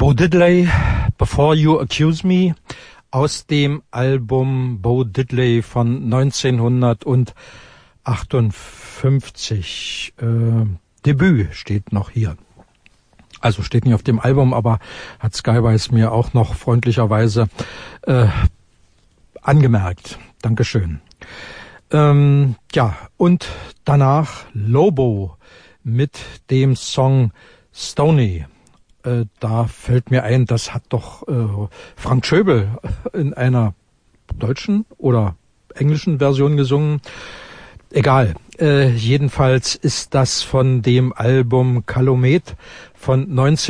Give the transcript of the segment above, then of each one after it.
Bo Diddley, Before You Accuse Me, aus dem Album Bo Diddley von 1958. Debüt steht noch hier. Also steht nicht auf dem Album, aber hat Skywise mir auch noch freundlicherweise angemerkt. Dankeschön. Ja, und danach Lobo mit dem Song Stony. Da fällt mir ein, das hat doch Frank Schöbel in einer deutschen oder englischen Version gesungen. Egal. Jedenfalls ist das von dem Album Calumet von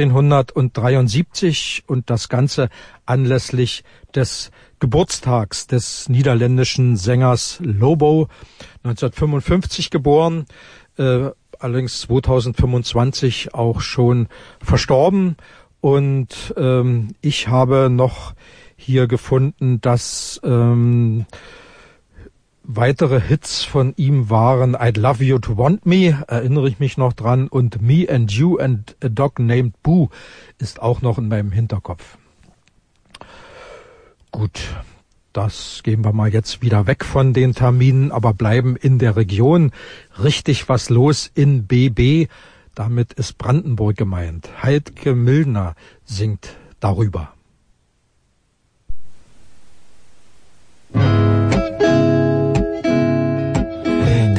1973 und das Ganze anlässlich des Geburtstags des niederländischen Sängers Lobo, 1955 geboren, allerdings 2025 auch schon verstorben. Und ich habe noch hier gefunden, dass weitere Hits von ihm waren I'd Love You to Want Me, erinnere ich mich noch dran, und Me and You and a Dog Named Boo ist auch noch in meinem Hinterkopf. Gut, das gehen wir mal jetzt wieder weg von den Terminen, aber bleiben in der Region. Richtig was los in BB, damit ist Brandenburg gemeint. Heidke Mildner singt darüber.